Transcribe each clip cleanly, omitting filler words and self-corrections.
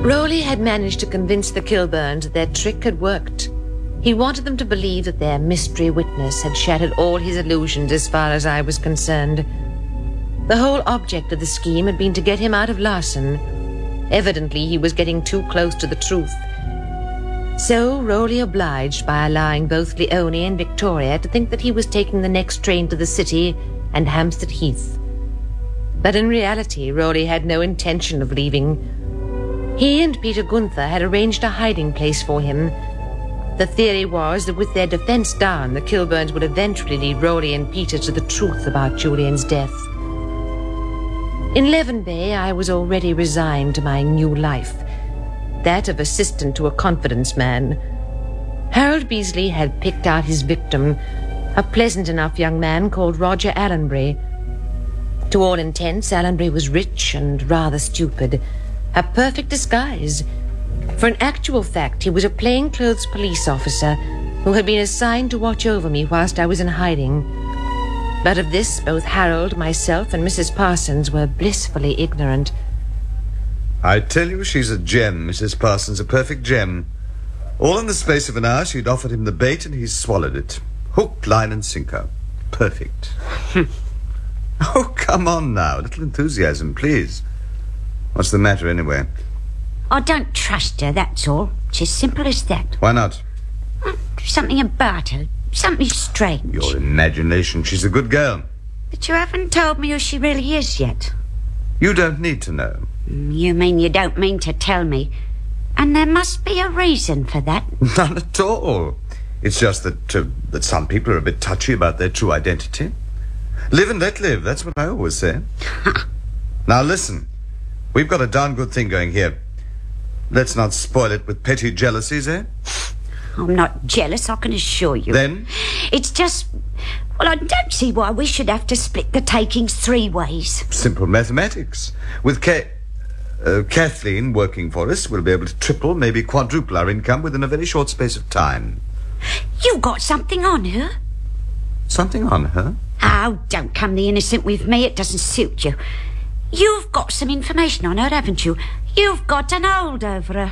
Rowley had managed to convince the Kilburns that their trick had worked. He wanted them to believe that their mystery witness had shattered all his illusions as far as I was concerned. The whole object of the scheme had been to get him out of Larson. Evidently, he was getting too close to the truth. So Rowley obliged by allowing both Leonie and Victoria to think that he was taking the next train to the city and Hampstead Heath. But in reality, Rowley had no intention of leaving. He and Peter Gunther had arranged a hiding place for him. The theory was that with their defense down, the Kilburns would eventually lead Rowley and Peter to the truth about Julian's death. In Leven Bay, I was already resigned to my new life, that of assistant to a confidence man. Harold Beasley had picked out his victim, a pleasant enough young man called Roger Allenbury. To all intents, Allenbury was rich and rather stupid, a perfect disguise. For in actual fact, he was a plainclothes police officer who had been assigned to watch over me whilst I was in hiding. But of this, both Harold, myself, and Mrs. Parsons were blissfully ignorant. I tell you, she's a gem, Mrs. Parsons, a perfect gem. All in the space of an hour, she'd offered him the bait, and he swallowed it. Hook, line, and sinker. Perfect. Oh, come on now. A little enthusiasm, please. What's the matter, anyway? I don't trust her, that's all. It's as simple as that. Why not? Something about her. Something strange. Your imagination. She's a good girl. But you haven't told me who she really is yet. You don't need to know. You mean you don't mean to tell me? And there must be a reason for that. None at all. It's just that some people are a bit touchy about their true identity. Live and let live, that's what I always say. Now listen, we've got a darn good thing going here. Let's not spoil it with petty jealousies, eh? I'm not jealous, I can assure you. Then? It's just... Well, I don't see why we should have to split the takings 3 ways. Simple mathematics. With Kathleen working for us, we'll be able to triple, maybe quadruple our income within a very short space of time. You got something on her? Something on her? Oh, don't come the innocent with me. It doesn't suit you. You've got some information on her, haven't you? You've got an hold over her.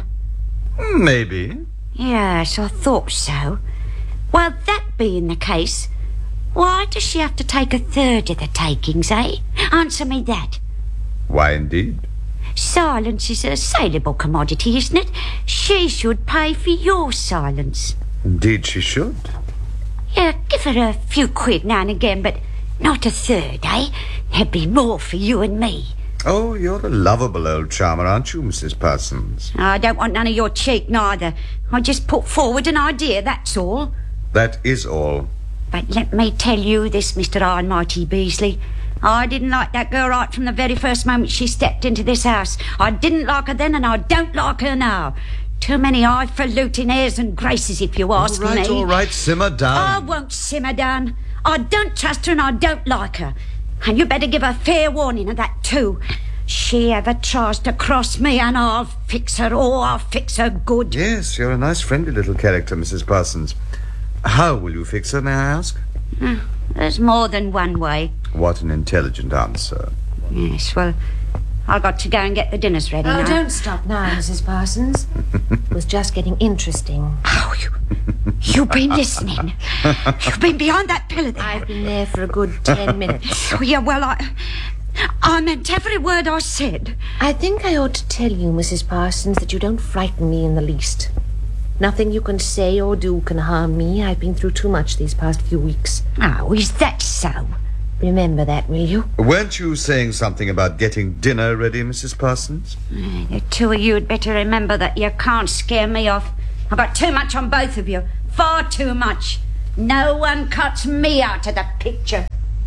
Maybe. Yes, I thought so. Well, that being the case, why does she have to take a third of the takings, eh? Answer me that. Why, indeed? Silence is a saleable commodity, isn't it? She should pay for your silence. Indeed she should. Yeah, give her a few quid now and again, but not a third, eh? There'd be more for you and me. Oh, you're a lovable old charmer, aren't you, Mrs. Parsons? I don't want none of your cheek, neither. I just put forward an idea, that's all. That is all. But let me tell you this, Mr. Almighty Beasley. I didn't like that girl right from the very first moment she stepped into this house. I didn't like her then, and I don't like her now. Too many highfalutin airs and graces, if you ask me. All right, simmer down. I won't simmer down. I don't trust her and I don't like her. And you better give her fair warning of that, too. She ever tries to cross me and I'll fix her. Oh, I'll fix her good. Yes, you're a nice, friendly little character, Mrs. Parsons. How will you fix her, may I ask? There's more than one way. What an intelligent answer. Yes, well, I've got to go and get the dinners ready now. Oh, don't stop now, Mrs. Parsons. It was just getting interesting. Oh, you've been listening. You've been behind that pillar there. I've been there for a good 10 minutes. Oh, yeah, well, I meant every word I said. I think I ought to tell you, Mrs. Parsons, that you don't frighten me in the least. Nothing you can say or do can harm me. I've been through too much these past few weeks. Oh, is that so? Remember that, will you? Weren't you saying something about getting dinner ready, Mrs. Parsons? The two of you had better remember that you can't scare me off. I've got too much on both of you. Far too much. No one cuts me out of the picture.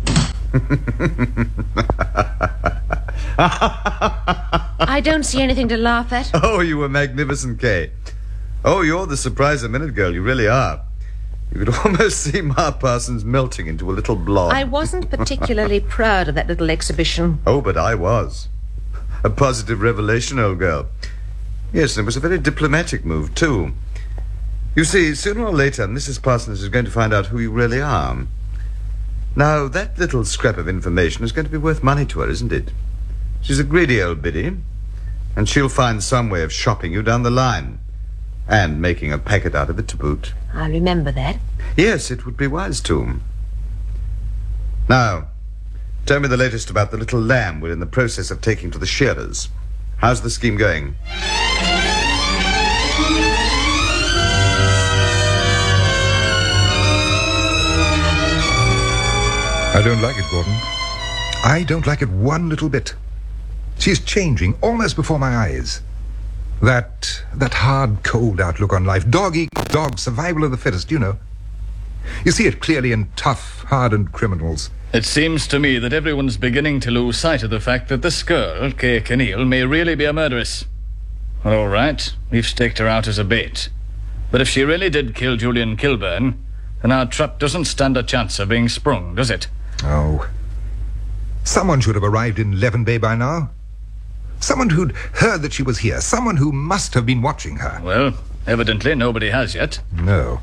I don't see anything to laugh at. Oh, you were magnificent, Kay. Oh, you're the surprise a minute girl. You really are. You could almost see Ma Parsons melting into a little blob. I wasn't particularly proud of that little exhibition. Oh, but I was. A positive revelation, old girl. Yes, and it was a very diplomatic move, too. You see, sooner or later, Mrs. Parsons is going to find out who you really are. Now, that little scrap of information is going to be worth money to her, isn't it? She's a greedy old biddy. And she'll find some way of shopping you down the line. And making a packet out of it to boot. I'll remember that. Yes, it would be wise to. Now, tell me the latest about the little lamb we're in the process of taking to the shearers. How's the scheme going? I don't like it, Gordon. I don't like it one little bit. She's changing almost before my eyes. That hard, cold outlook on life. Dog eat dog, survival of the fittest, you know. You see it clearly in tough, hardened criminals. It seems to me that everyone's beginning to lose sight of the fact that this girl, Kay Kinneal, may really be a murderess. Well, all right, we've staked her out as a bait. But if she really did kill Julian Kilburn, then our trap doesn't stand a chance of being sprung, does it? Oh. Someone should have arrived in Leven Bay by now. Someone who'd heard that she was here. Someone who must have been watching her. Well, evidently nobody has yet. No.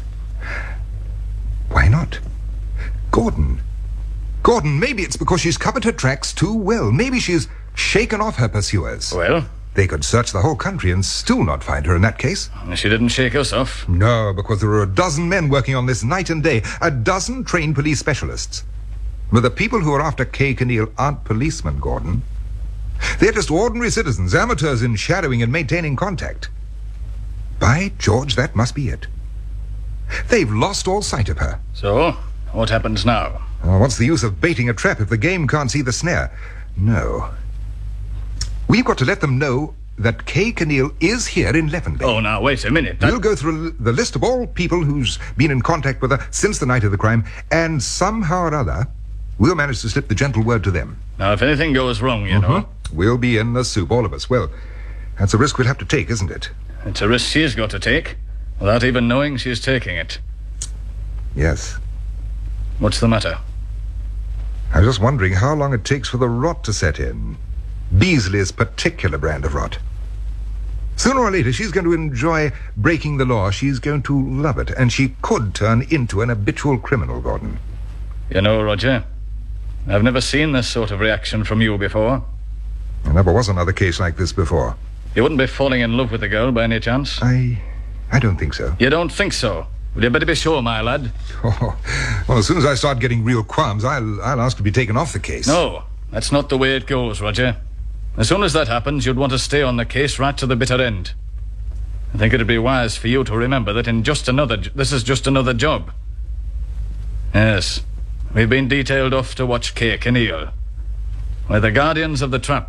Why not? Gordon, maybe it's because she's covered her tracks too well. Maybe she's shaken off her pursuers. Well? They could search the whole country and still not find her in that case. She didn't shake us off. No, because there are a dozen men working on this night and day. A dozen trained police specialists. But the people who are after Kay Kinneal aren't policemen, Gordon. They're just ordinary citizens, amateurs in shadowing and maintaining contact. By George, that must be it. They've lost all sight of her. So, what happens now? Oh, what's the use of baiting a trap if the game can't see the snare? No. We've got to let them know that Kay Kinneal is here in Leven Bay. Oh, now, wait a minute. We'll go through the list of all people who's been in contact with her since the night of the crime, and somehow or other, we'll manage to slip the gentle word to them. Now, if anything goes wrong, you know... We'll be in the soup, all of us. Well, that's a risk we'll have to take, isn't it? It's a risk she's got to take, without even knowing she's taking it. Yes. What's the matter? I was just wondering how long it takes for the rot to set in. Beasley's particular brand of rot. Sooner or later, she's going to enjoy breaking the law. She's going to love it, and she could turn into an habitual criminal, Gordon. You know, Roger, I've never seen this sort of reaction from you before. There never was another case like this before. You wouldn't be falling in love with the girl by any chance? I don't think so. You don't think so? Well, you better be sure, my lad. Oh, well, as soon as I start getting real qualms, I'll ask to be taken off the case. No, that's not the way it goes, Roger. As soon as that happens, you'd want to stay on the case right to the bitter end. I think it'd be wise for you to remember that this is just another job. Yes, we've been detailed off to watch Kay Kinneal. We're the guardians of the trap.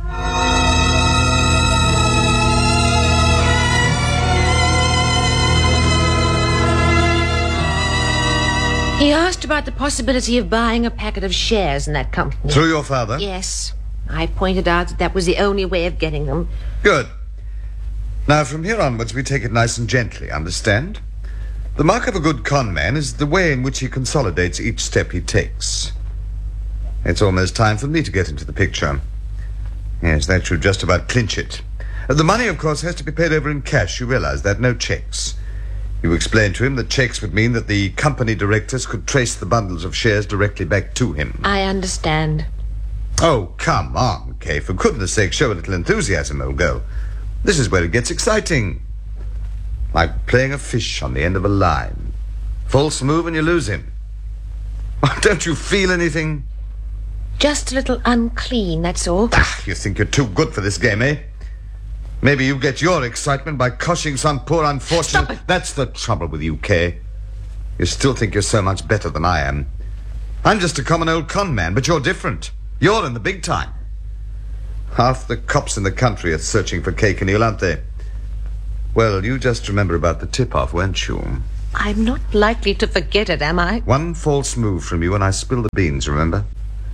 He asked about the possibility of buying a packet of shares in that company. Through your father? Yes. I pointed out that that was the only way of getting them. Good. Now, from here onwards, we take it nice and gently, understand? The mark of a good con man is the way in which he consolidates each step he takes. It's almost time for me to get into the picture. Yes, that should just about clinch it. The money, of course, has to be paid over in cash. You realize that, no checks. You explained to him that checks would mean that the company directors could trace the bundles of shares directly back to him. I understand. Oh, come on, Kay. For goodness sake, show a little enthusiasm, old girl. This is where it gets exciting. Like playing a fish on the end of a line. False move and you lose him. Don't you feel anything? Just a little unclean, that's all. You think you're too good for this game, eh? Maybe you get your excitement by coshing some poor unfortunate... Stop it! That's the trouble with you, Kay. You still think you're so much better than I am. I'm just a common old con man, but you're different. You're in the big time. Half the cops in the country are searching for Kay Kinneal, aren't they? Well, you just remember about the tip-off, weren't you? I'm not likely to forget it, am I? One false move from you and I spill the beans, remember?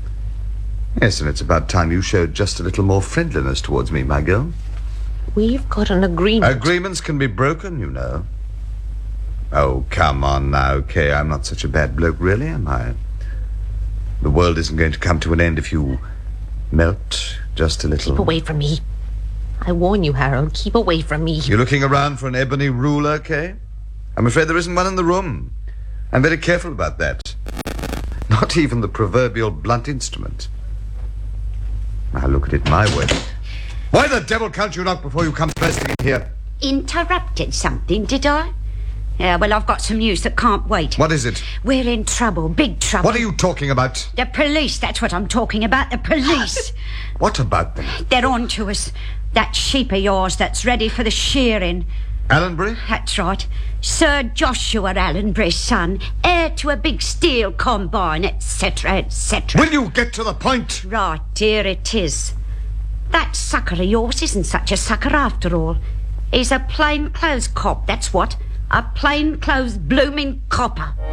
Yes, and it's about time you showed just a little more friendliness towards me, my girl. We've got an agreement. Agreements can be broken, you know. Oh, come on now, Kay. I'm not such a bad bloke, really, am I? The world isn't going to come to an end if you melt just a little. Keep away from me. I warn you, Harold, keep away from me. You're looking around for an ebony ruler, Kay? I'm afraid there isn't one in the room. I'm very careful about that. Not even the proverbial blunt instrument. Now look at it my way. Why the devil can't you knock before you come bursting in here? Interrupted something, did I? Yeah, well, I've got some news that can't wait. What is it? We're in trouble, big trouble. What are you talking about? The police, that's what I'm talking about, the police. What about them? They're on to us. That sheep of yours that's ready for the shearing. Allenbury? That's right. Sir Joshua Allenbury's son, heir to a big steel combine, etc., etc. Will you get to the point? Right, here it is. That sucker of yours isn't such a sucker after all. He's a plainclothes cop, that's what. A plainclothes blooming copper.